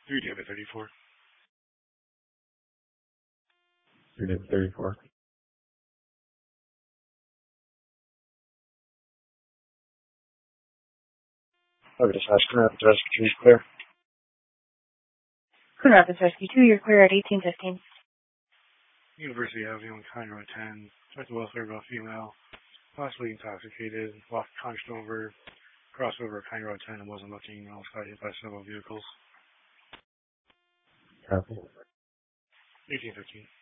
3 David 34. 3 David 34. Okay, dispatch, Coon Rapids Rescue 2 is clear. Coon Rapids Rescue 2, you're clear at 1815. University Avenue on County Road 10. Expect the welfare of a female, possibly intoxicated, walked hunched over, crossed over County Road 10 and wasn't looking, and was hit by several vehicles. Copy. 1815.